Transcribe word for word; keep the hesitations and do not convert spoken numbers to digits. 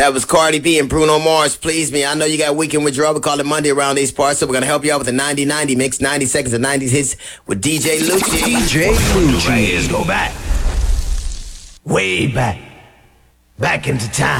That was Cardi B and Bruno Mars, Please Me. I know you got Weekend Withdrawal. We call it Monday around these parts, so we're going to help you out with the ninety ninety mix, ninety seconds of nineties hits with D J Lucci. D J Lucci. Right, let's go back. Way back. Back into time.